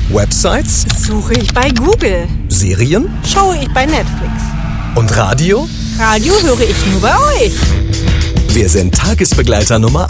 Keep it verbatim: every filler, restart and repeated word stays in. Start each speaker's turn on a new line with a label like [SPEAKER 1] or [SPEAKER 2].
[SPEAKER 1] Websites?
[SPEAKER 2] Suche ich bei Google.
[SPEAKER 1] Serien?
[SPEAKER 2] Schaue ich bei Netflix.
[SPEAKER 1] Und Radio?
[SPEAKER 2] Radio höre ich nur bei euch.
[SPEAKER 1] Wir sind Tagesbegleiter Nummer